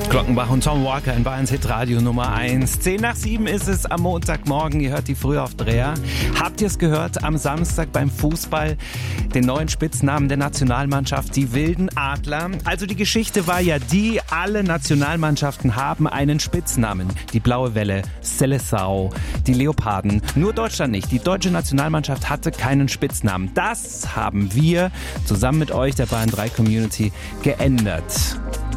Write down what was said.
Glockenbach und Tom Walker in Bayerns Hitradio Nummer 1. 6:10 ist es am Montagmorgen. Ihr hört die Frühaufdreher. Habt ihr es gehört? Am Samstag beim Fußball den neuen Spitznamen der Nationalmannschaft, die Wilden Adler. Also die Geschichte war ja die, alle Nationalmannschaften haben einen Spitznamen. Die Blaue Welle, Seleção, die Leoparden. Nur Deutschland nicht. Die deutsche Nationalmannschaft hatte keinen Spitznamen. Das haben wir zusammen mit euch, der Bayern 3 Community, geändert.